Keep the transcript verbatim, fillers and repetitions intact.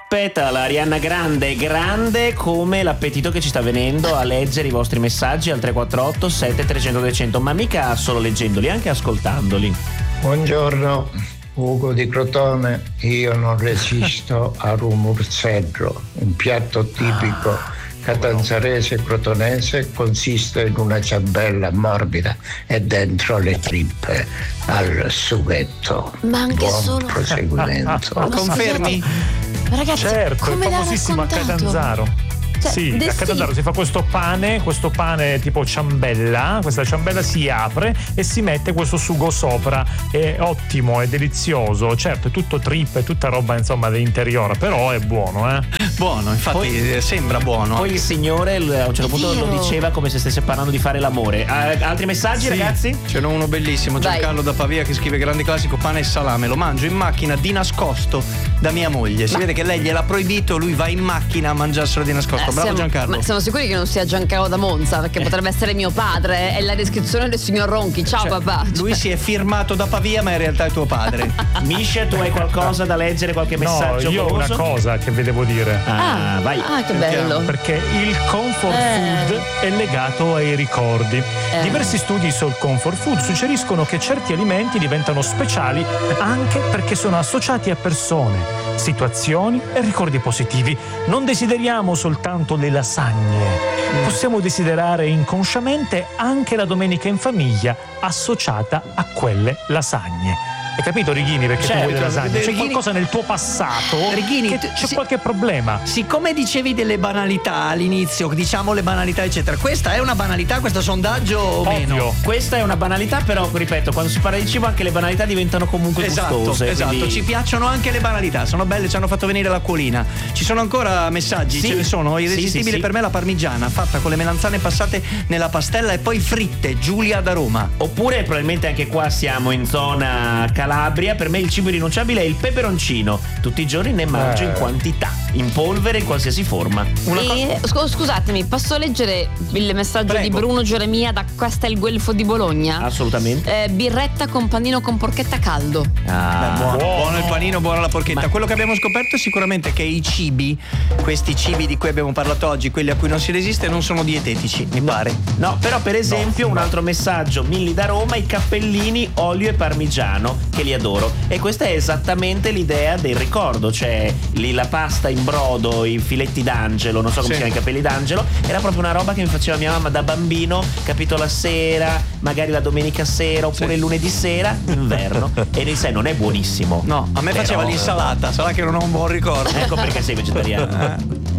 Aspetta, la Arianna Grande, grande come l'appetito che ci sta venendo a leggere i vostri messaggi al tre quattro otto sette trecento duecento, ma mica solo leggendoli, anche ascoltandoli. Buongiorno, Ugo di Crotone. Io non resisto al rumorzello, un piatto tipico catanzarese e crotonese, consiste in una ciambella morbida e dentro le trippe al sughetto. Ma anche Buon solo proseguimento. Confermi? Ragazzi, certo, come è l'ha famosissimo a raccontato? Catanzaro. Cioè, Sì, de- a Catanzaro sì. si fa questo pane, questo pane tipo ciambella, questa ciambella si apre e si mette questo sugo sopra, è ottimo, è delizioso, certo è tutto trippe, tutta roba insomma dell'interiore, però è buono, eh. Buono, infatti Poi- sembra buono. Poi il signore l- a un certo punto vero. lo diceva come se stesse parlando di fare l'amore. Ah, altri messaggi, Sì, ragazzi? ce n'è uno bellissimo, Vai. Giancarlo da Pavia, che scrive: grande classico, pane e salame, lo mangio in macchina di nascosto da mia moglie. Si vede che lei gliel'ha proibito, lui va in macchina a mangiarselo di nascosto. Eh, Bravo siamo, Giancarlo. ma siamo sicuri che non sia Giancarlo da Monza, perché potrebbe essere mio padre, è la descrizione del signor Ronchi. Ciao Cioè, papà. lui si è firmato da Pavia, ma in realtà è tuo padre. Miscia, tu hai qualcosa da leggere, qualche No, messaggio? io ho una goloso? cosa che vi devo dire. Ah, Ah, vai. ah, che bello. Perché il comfort Eh. food è legato ai ricordi. Eh. Diversi studi sul comfort food suggeriscono che certi alimenti diventano speciali anche perché sono associati a persone, situazioni e ricordi positivi. Non desideriamo soltanto le lasagne, possiamo desiderare inconsciamente anche la domenica in famiglia associata a quelle lasagne. Hai capito, Righini, perché Certo, tu vuoi le lasagne? C'è Righini- qualcosa nel tuo passato Righini, che tu- c'è sì. qualche problema. Siccome dicevi delle banalità all'inizio, diciamo le banalità eccetera, questa è una banalità, questo sondaggio o meno? Ovvio. Questa è una banalità, però ripeto, quando si parla di cibo anche le banalità diventano comunque Esatto, gustose. esatto, quindi- ci piacciono anche le banalità, sono belle, ci hanno fatto venire l'acquolina. Ci sono ancora messaggi? Sì. Ce ne sono? Sì, Irresistibile sì, sì. per me la parmigiana, fatta con le melanzane passate nella pastella e poi fritte, Giulia da Roma. Oppure probabilmente anche qua siamo in zona Calabria. Per me il cibo irrinunciabile è il peperoncino. Tutti i giorni ne mangio Eh. in quantità, in polvere, in qualsiasi forma. Una co- E, scu- scusatemi, posso leggere il messaggio Prego. di Bruno Geremia da Castelguelfo di Bologna? Assolutamente. Eh, birretta con panino con porchetta caldo. Ah, Beh, buono, buono. buono il panino, buona la porchetta. Ma- Quello che abbiamo scoperto è sicuramente che i cibi, questi cibi di cui abbiamo parlato oggi, quelli a cui non si resiste, non sono dietetici, mi pare. No, però per esempio No, un no. altro messaggio, Milli da Roma, i cappellini olio e parmigiano, che li adoro. E questa è esattamente l'idea del ricordo, cioè lì la pasta in brodo, i filetti d'angelo, non so come Sì. si chiama, i capelli d'angelo, era proprio una roba che mi faceva mia mamma da bambino, capito, la sera, magari la domenica sera oppure Sì. il lunedì sera, inverno. E in sé non è buonissimo. No, a me Però- faceva l'insalata, sarà che non ho un buon ricordo. Ecco perché sei vegetariano. Eh.